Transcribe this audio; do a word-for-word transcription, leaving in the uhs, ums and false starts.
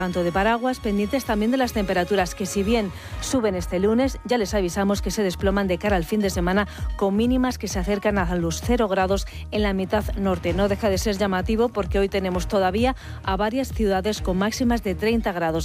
Tanto de paraguas, pendientes también de las temperaturas que, si bien suben este lunes, ya les avisamos que se desploman de cara al fin de semana con mínimas que se acercan a los cero grados en la mitad norte. No deja de ser llamativo porque hoy tenemos todavía a varias ciudades con máximas de treinta grados.